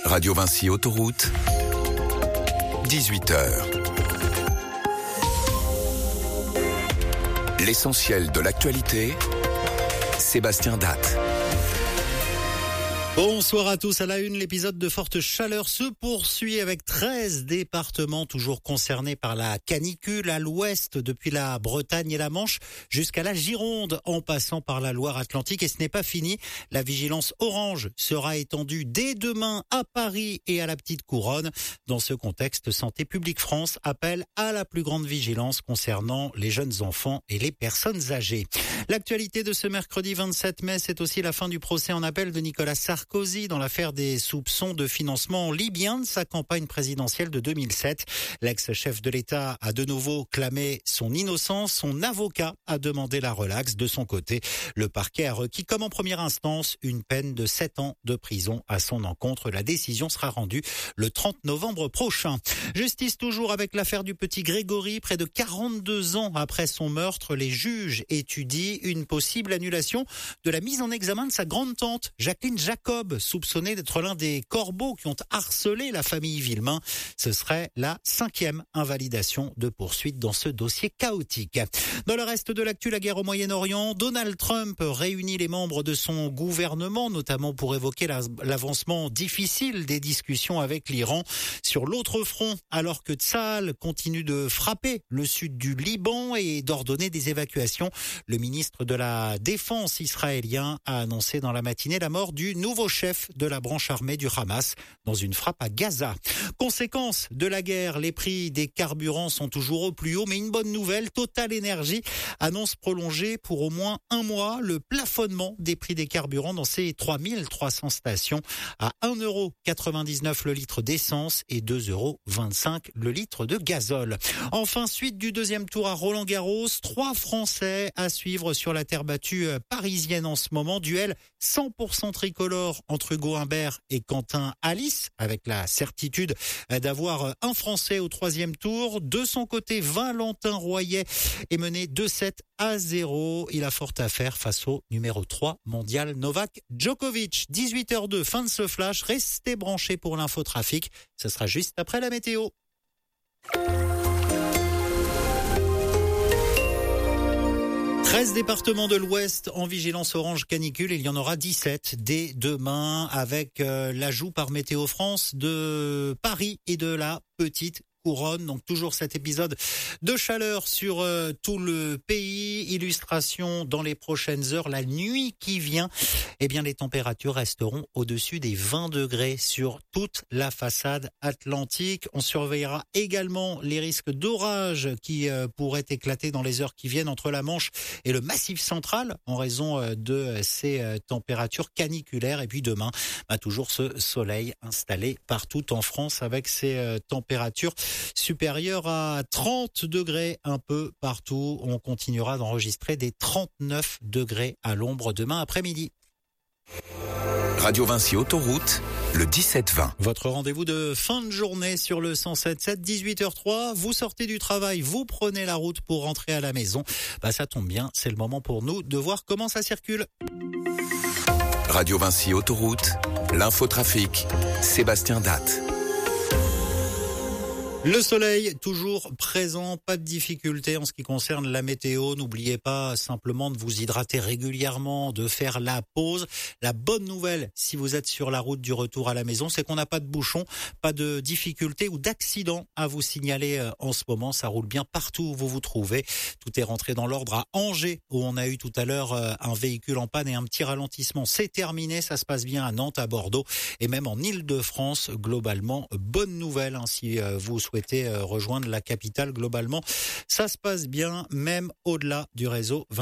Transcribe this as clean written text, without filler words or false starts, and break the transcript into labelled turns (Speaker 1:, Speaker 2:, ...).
Speaker 1: Radio Vinci Autoroute, 18h. L'essentiel de l'actualité, Sébastien Datte.
Speaker 2: Bonsoir à tous. À la une, l'épisode de forte chaleur se poursuit avec 13 départements toujours concernés par la canicule à l'ouest, depuis la Bretagne et la Manche jusqu'à la Gironde, en passant par la Loire-Atlantique. Et ce n'est pas fini. La vigilance orange sera étendue dès demain à Paris et à la Petite Couronne. Dans ce contexte, Santé publique France appelle à la plus grande vigilance concernant les jeunes enfants et les personnes âgées. L'actualité de ce mercredi 27 mai, c'est aussi la fin du procès en appel de Nicolas Sarkozy dans l'affaire des soupçons de financement libyen de sa campagne présidentielle de 2007. L'ex-chef de l'État a de nouveau clamé son innocence. Son avocat a demandé la relaxe. De son côté, le parquet a requis, comme en première instance, une peine de 7 ans de prison à son encontre. La décision sera rendue le 30 novembre prochain. Justice toujours avec l'affaire du petit Grégory. Près de 42 ans après son meurtre, les juges étudient une possible annulation de la mise en examen de sa grande-tante, Jacqueline Jacob, soupçonné d'être l'un des corbeaux qui ont harcelé la famille Villemain. Ce serait la 5e invalidation de poursuite dans ce dossier chaotique. Dans le reste de l'actu, la guerre au Moyen-Orient, Donald Trump réunit les membres de son gouvernement, notamment pour évoquer l'avancement difficile des discussions avec l'Iran. Sur l'autre front, alors que Tsahal continue de frapper le sud du Liban et d'ordonner des évacuations, le ministre de la Défense israélien a annoncé dans la matinée la mort du nouveau chef de la branche armée du Hamas dans une frappe à Gaza. Conséquence de la guerre, les prix des carburants sont toujours au plus haut, mais une bonne nouvelle, Total Energy annonce prolonger pour au moins un mois le plafonnement des prix des carburants dans ses 3300 stations à 1,99€ le litre d'essence et 2,25€ le litre de gazole. Enfin, suite du deuxième tour à Roland-Garros, 3 Français à suivre sur la terre battue parisienne en ce moment. Duel 100% tricolore entre Hugo Humbert et Quentin Halys, avec la certitude d'avoir un Français au 3e tour. De son côté, Valentin Royer est mené 2-7-0. Il a fort à faire face au numéro 3 mondial Novak Djokovic. 18h02, fin de ce flash. Restez branchés pour l'infotrafic. Ce sera juste après la météo. 13 départements de l'Ouest en vigilance orange canicule. Il y en aura 17 dès demain avec l'ajout par Météo France de Paris et de la Petite Couronne. Donc toujours cet épisode de chaleur sur tout le pays. Illustration dans les prochaines heures. La nuit qui vient, eh bien les températures resteront au-dessus des 20 degrés sur toute la façade atlantique. On surveillera également les risques d'orage qui pourraient éclater dans les heures qui viennent entre la Manche et le Massif central en raison de ces températures caniculaires. Et puis demain, toujours ce soleil installé partout en France avec ces températures supérieures à 30 degrés un peu partout. On continuera d'enregistrer des 39 degrés à l'ombre demain après-midi.
Speaker 1: Radio Vinci Autoroute, le 17-20.
Speaker 2: Votre rendez-vous de fin de journée sur le 107.7, 18h03. Vous sortez du travail, vous prenez la route pour rentrer à la maison. Ça tombe bien, c'est le moment pour nous de voir comment ça circule.
Speaker 1: Radio Vinci Autoroute, l'infotrafic, Sébastien Datte.
Speaker 2: Le soleil, toujours présent, pas de difficulté en ce qui concerne la météo. N'oubliez pas simplement de vous hydrater régulièrement, de faire la pause. La bonne nouvelle, si vous êtes sur la route du retour à la maison, c'est qu'on n'a pas de bouchons, pas de difficultés ou d'accidents à vous signaler en ce moment. Ça roule bien partout où vous vous trouvez. Tout est rentré dans l'ordre à Angers, où on a eu tout à l'heure un véhicule en panne et un petit ralentissement. C'est terminé, ça se passe bien à Nantes, à Bordeaux et même en Île-de-France. Globalement, bonne nouvelle si vous souhaitez rejoindre la capitale. Globalement, ça se passe bien, même au-delà du réseau